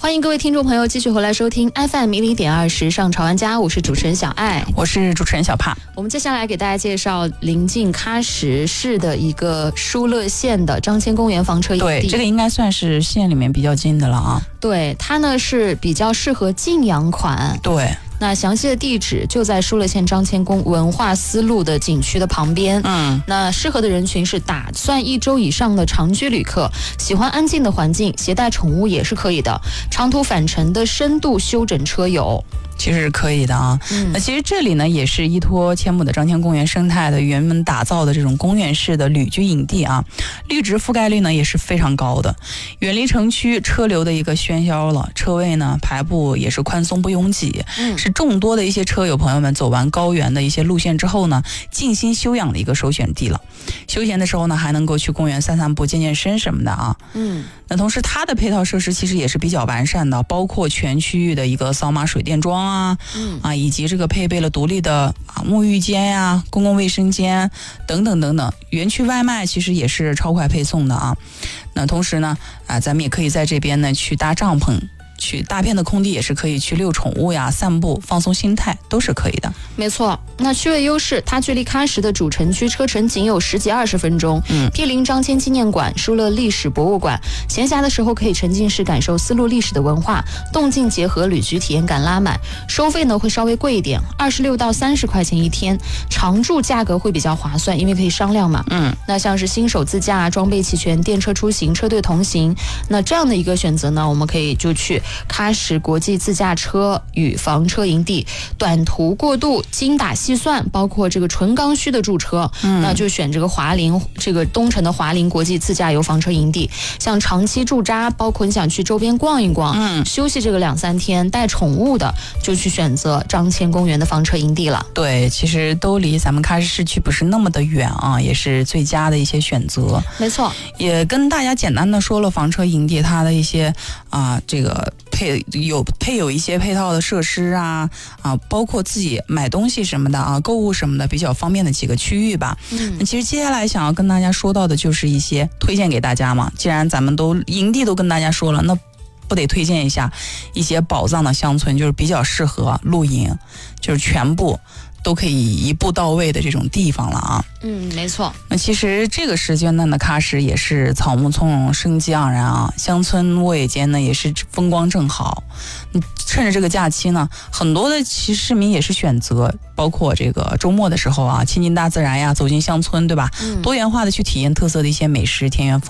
欢迎各位听众朋友继续回来收听 FM101.2时尚潮玩家，我是主持人小爱， 我是主持人小帕。 我们接下来给大家介绍临近喀什市的一个疏勒县的张骞公园房车营地。 对，这个应该算是县里面比较近的了啊。 对，它呢是比较适合静养款。 对。 那详细的地址就在疏勒县张骞公文化丝路的景区的旁边。那适合的人群是打算1周以上的长居旅客，喜欢安静的环境，携带宠物也是可以的。长途返程的深度休整车友。 其实是可以的啊。那其实这里呢也是依托千亩的张骞公园生态的原门打造的这种公园式的旅居营地啊，绿植覆盖率呢也是非常高的，远离城区车流的一个喧嚣了，车位呢排布也是宽松不拥挤，是众多的一些车友朋友们走完高原的一些路线之后呢，静心休养的一个首选地了。休闲的时候呢，还能够去公园散散步、健健身什么的啊。那同时它的配套设施其实也是比较完善的，包括全区域的一个扫码水电桩以及这个配备了独立的沐浴间呀、公共卫生间等等等等。园区外卖其实也是超快配送的啊。那同时呢，咱们也可以在这边呢去搭帐篷。去大片的空地也是可以去遛宠物呀、散步、放松心态，都是可以的。 没错，那区位优势，它距离喀什的主城区车程仅有10几20分钟。毗邻张骞纪念馆、疏勒历史博物馆，闲暇的时候可以沉浸式感受丝路历史的文化，动静结合，旅居体验感拉满。收费呢会稍微贵一点，26到30块钱一天，常住价格会比较划算，因为可以商量嘛。那像是新手自驾、装备齐全、电车出行、车队同行，那这样的一个选择呢，我们可以就去喀什国际自驾车与房车营地，短途过渡精打细算，包括这个纯刚需的驻车，那就选这个华林，这个东城的华林国际自驾游房车营地。像长期驻扎，包括你想去周边逛一逛，休息这个2、3天，带宠物的，就去选择张骞公园的房车营地了。 对，其实都离咱们喀什市区不是那么的远啊，也是最佳的一些选择。 没错， 也跟大家简单的说了房车营地它的一些这个配有一些配套的设施包括自己买东西什么的购物什么的比较方便的几个区域吧。那其实接下来想要跟大家说到的就是一些推荐给大家嘛，既然咱们都营地都跟大家说了，那不得推荐一下一些宝藏的乡村，就是比较适合露营，就是全部都可以一步到位的这种地方了啊。 没错。 那其实这个时间段的喀什也是草木葱茏、生机盎然啊，乡村沃野间呢也是风光正好。趁着这个假期呢，很多的其实市民也是选择，包括这个周末的时候亲近大自然呀，走进乡村，对吧？多元化的去体验特色的一些美食、田园风